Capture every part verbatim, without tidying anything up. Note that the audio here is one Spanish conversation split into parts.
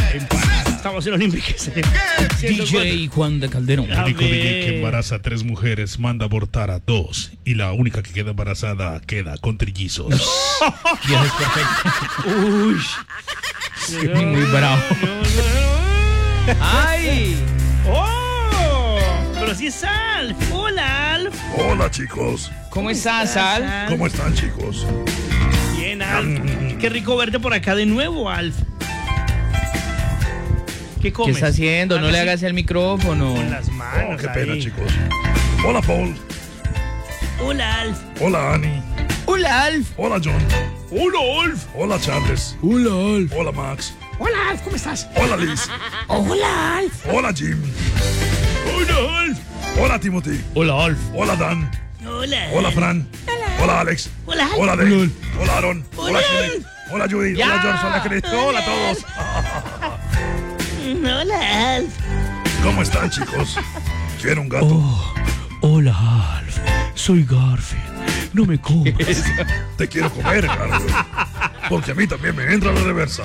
En paz. Estamos en Olímpicos. D J Juan de Calderón. El único D J que embaraza a tres mujeres manda abortar a dos. Y la única que queda embarazada queda con trillizos. Dios es perfecto. Uy. Muy, muy bravo. ¡Ay! ¡Oh! Pero sí es Alf. Hola, Alf. Hola, chicos. ¿Cómo estás, Al? ¿Cómo están, chicos? Bien, Alf. Qué rico verte por acá de nuevo, Alf. ¿Qué ¿Qué comes? está haciendo? No Algo le así hagas el micrófono. Con las manos. Oh, qué ahí. pena, chicos. Hola, Paul. Hola, Alf. Hola, Annie. Hola, Alf. Hola, John. Hola, Alf. Hola, Charles. Hola, Alf. Hola, Max. Hola, Alf. ¿Cómo estás? Hola, Liz. Hola, Alf. Hola, Jim. Hola, Alf. Hola, Timothy. Hola, Alf. Hola, Dan. Hola. Hola, Fran. Hola, Alex. Hola, Alf. Hola, Dave. Hola, Aaron. Hola. Hola, Shelley. Hola, Judy. Ya. Hola, George. Hola, Chris. Hola a todos. Hola, Alf. ¿Cómo están, chicos? ¿Quieren un gato? Oh, hola, Alf. Soy Garfield. No me comas. Te quiero comer, Garfield. Porque a mí también me entra la reversa.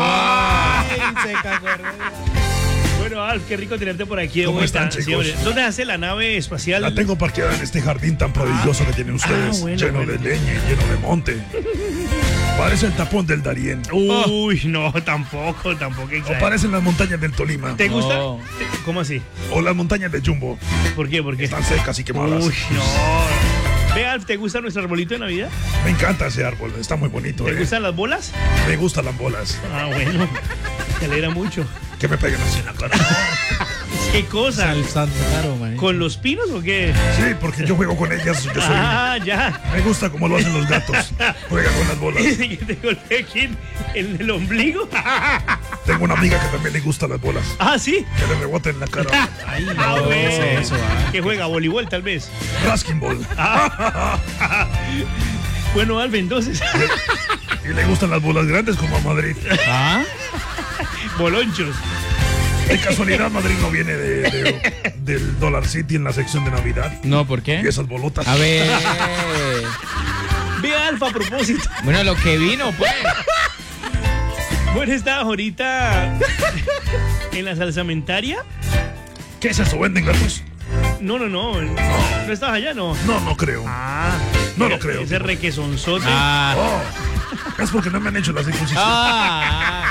Bueno, Alf, qué rico tenerte por aquí de ¿Cómo vuelta. están, chicos? Sí, hombre. ¿Dónde hace la nave espacial? La tengo parqueada en este jardín tan prodigioso que tienen ustedes, Ah, bueno, lleno bueno. de leña y lleno de monte. Parece el tapón del Darién. Uy, no, tampoco, tampoco. O exageres. parecen las montañas del Tolima. ¿Te gusta? No. ¿Cómo así? O las montañas de Jumbo. ¿Por qué? ¿Por qué? Están secas y quemadas. Uy, no. Ve, Alf, ¿te gusta nuestro arbolito de Navidad? Me encanta ese árbol. Está muy bonito. ¿Te eh. gustan las bolas? Me gustan las bolas. Ah, bueno. Te alegra mucho. Que me peguen así en la cara. ¿Qué cosa? Claro, man. ¿Con los pinos o qué? Sí, porque yo juego con ellas. Yo soy... Ah, ya. Me gusta como lo hacen los gatos. Juega con las bolas. ¿Que te golpeé aquí en, en el ombligo? Tengo una amiga que también le gustan las bolas. Ah, ¿sí? Que le reboten en la cara. Ay, no, Ah, bueno. ¿qué es eso, ah? ¿Que juega voleibol, tal vez? Rasking ball. Bueno, Alf, entonces... Y le gustan las bolas grandes como a Madrid. ¿Ah? Bolonchos. De casualidad, Madrid no viene de, de- del Dollar City en la sección de Navidad. No, ¿por Y qué? esas bolotas. A ver. Ve, Alfa, a propósito. Bueno, lo que vino, pues. Bueno, estabas ahorita en la salsamentaria. ¿Qué es eso? ¿Venden gatos? No, no, no. ¿No estabas allá, no? No, no creo. Ah. No lo ese- creo. Ese requesonzote. Ah. Oh, es porque no me han hecho la circuncisión. Ah.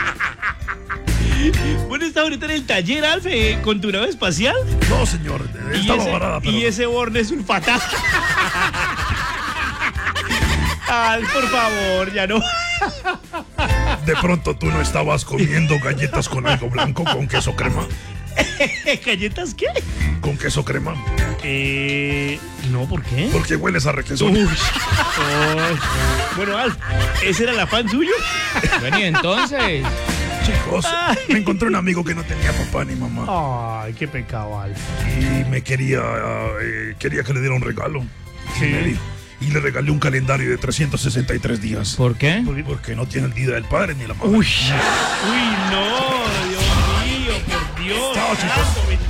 Bueno, estás ahorita en el taller, Alfe, con tu nave espacial. No, señor. Y Estaba ese, varada, pero... y ese borde sulfatado. Al, por favor, ya no. De pronto tú no estabas comiendo galletas con algo blanco, con queso crema. ¿Galletas qué? Con queso crema. Eh. No, ¿por qué? Porque hueles a requesón. Uy. Uy. Bueno, Alf, ¿ese era el afán suyo? Bueno, y entonces. Chicos, Ay. me encontré un amigo que no tenía papá ni mamá. Ay, qué pecado, Alf. Y me quería, eh, quería que le diera un regalo. Y, Sí. me dijo- y le regalé un calendario de trescientos sesenta y tres días. ¿Por qué? Porque no tiene el día del padre ni la madre. Uy. Uy, no, Dios mío, por Dios. Chao, chicos. Santo, bendito.